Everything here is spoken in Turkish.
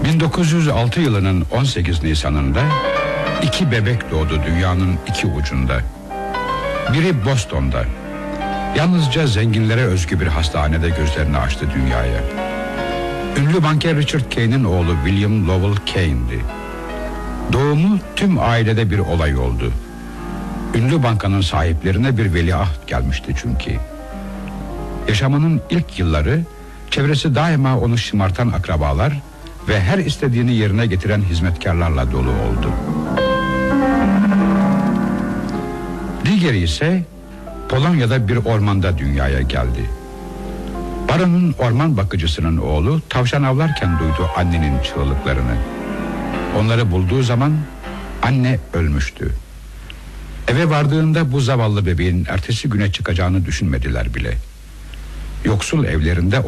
1906 yılının 18 Nisan'ında 2 bebek doğdu dünyanın 2 ucunda. Biri Boston'da, yalnızca zenginlere özgü bir hastanede gözlerini açtı dünyaya. Ünlü banker Richard Kane'in oğlu William Lovell Kane'di. Doğumu tüm ailede bir olay oldu. Ünlü bankanın sahiplerine bir veliaht gelmişti çünkü. Yaşamının ilk yılları çevresi daima onu şımartan akrabalar ve her istediğini yerine getiren hizmetkarlarla dolu oldu. Diğeri ise Polonya'da bir ormanda dünyaya geldi. Baron'un orman bakıcısının oğlu tavşan avlarken duydu annenin çığlıklarını. Onları bulduğu zaman anne ölmüştü. Eve vardığında bu zavallı bebeğin ertesi güne çıkacağını düşünmediler bile. Yoksul evlerinde